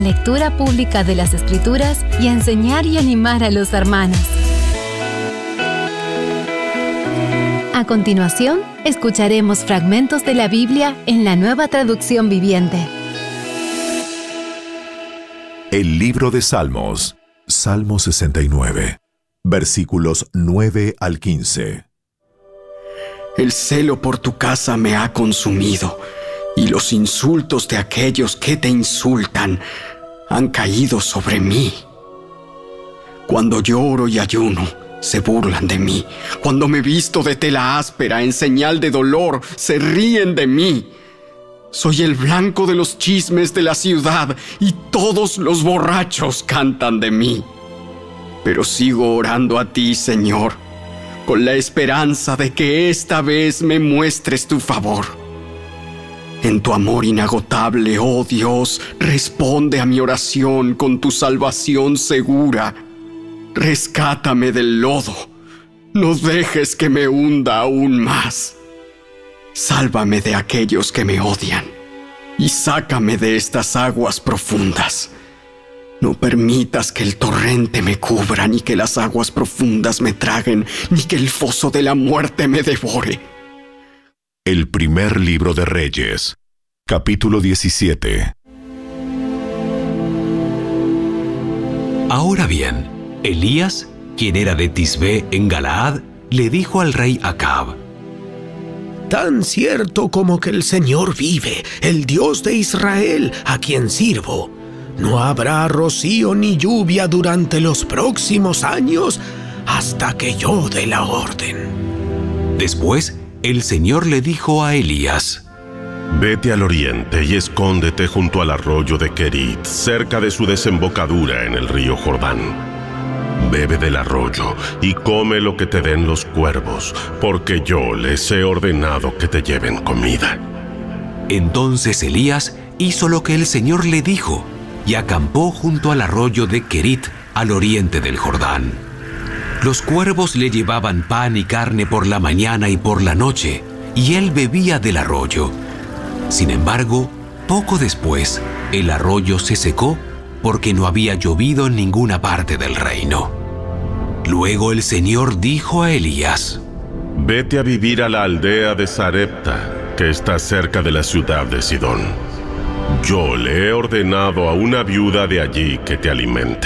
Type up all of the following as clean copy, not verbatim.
lectura pública de las Escrituras y enseñar y animar a los hermanos. A continuación, escucharemos fragmentos de la Biblia en la Nueva Traducción Viviente. El libro de Salmos, Salmo 69, versículos 9 al 15. El celo por tu casa me ha consumido, y los insultos de aquellos que te insultan han caído sobre mí. Cuando lloro y ayuno, se burlan de mí. Cuando me visto de tela áspera en señal de dolor, se ríen de mí. Soy el blanco de los chismes de la ciudad, y todos los borrachos cantan de mí. Pero sigo orando a ti, Señor, con la esperanza de que esta vez me muestres tu favor. En tu amor inagotable, oh Dios, responde a mi oración con tu salvación segura. Rescátame del lodo, no dejes que me hunda aún más. Sálvame de aquellos que me odian y sácame de estas aguas profundas. No permitas que el torrente me cubra, ni que las aguas profundas me traguen, ni que el foso de la muerte me devore. El primer libro de Reyes, capítulo 17. Ahora bien, Elías, quien era de Tisbé en Galaad, le dijo al rey Acab: Tan cierto como que el Señor vive, el Dios de Israel, a quien sirvo, no habrá rocío ni lluvia durante los próximos años hasta que yo dé la orden. Después, el Señor le dijo a Elías: Vete al oriente y escóndete junto al arroyo de Kerit, cerca de su desembocadura en el río Jordán. Bebe del arroyo y come lo que te den los cuervos, porque yo les he ordenado que te lleven comida. Entonces Elías hizo lo que el Señor le dijo y acampó junto al arroyo de Kerit, al oriente del Jordán. Los cuervos le llevaban pan y carne por la mañana y por la noche, y él bebía del arroyo. Sin embargo, poco después, el arroyo se secó porque no había llovido en ninguna parte del reino. Luego el Señor dijo a Elías: Vete a vivir a la aldea de Sarepta, que está cerca de la ciudad de Sidón. Yo le he ordenado a una viuda de allí que te alimente.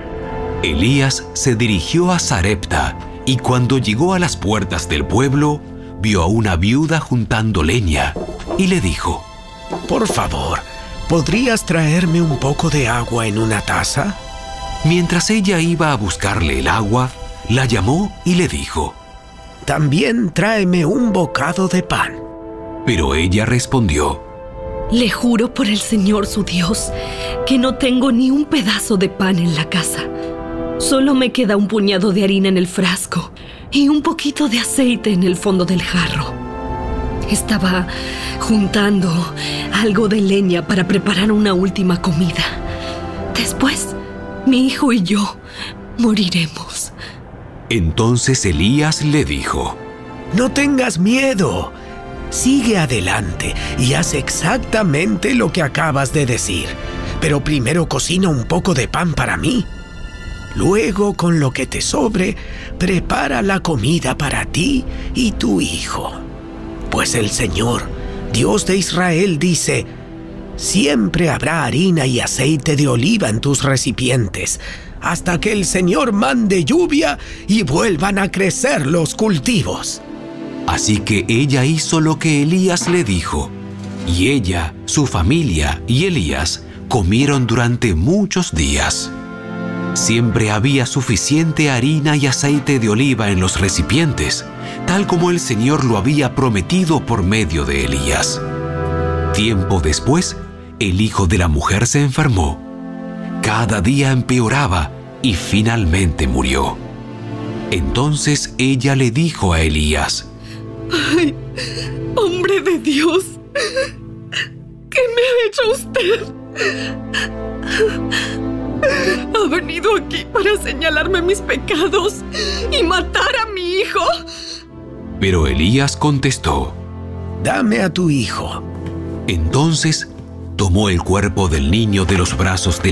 Elías se dirigió a Sarepta, y cuando llegó a las puertas del pueblo, vio a una viuda juntando leña, y le dijo: Por favor, ¿podrías traerme un poco de agua en una taza? Mientras ella iba a buscarle el agua, la llamó y le dijo: También tráeme un bocado de pan. Pero ella respondió: Le juro por el Señor su Dios que no tengo ni un pedazo de pan en la casa. Solo me queda un puñado de harina en el frasco y un poquito de aceite en el fondo del jarro. Estaba juntando algo de leña para preparar una última comida. Después, mi hijo y yo moriremos. Entonces Elías le dijo: No tengas miedo. Sigue adelante y haz exactamente lo que acabas de decir. Pero primero cocina un poco de pan para mí. Luego, con lo que te sobre, prepara la comida para ti y tu hijo. Pues el Señor, Dios de Israel, dice: Siempre habrá harina y aceite de oliva en tus recipientes, hasta que el Señor mande lluvia y vuelvan a crecer los cultivos. Así que ella hizo lo que Elías le dijo, y ella, su familia y Elías comieron durante muchos días. Siempre había suficiente harina y aceite de oliva en los recipientes, tal como el Señor lo había prometido por medio de Elías. Tiempo después, el hijo de la mujer se enfermó. Cada día empeoraba y finalmente murió. Entonces ella le dijo a Elías: ¡Ay, hombre de Dios! ¿Qué me ha hecho usted? ¿Ha venido aquí para señalarme mis pecados y matar a mi hijo? Pero Elías contestó: Dame a tu hijo. Entonces tomó el cuerpo del niño de los brazos de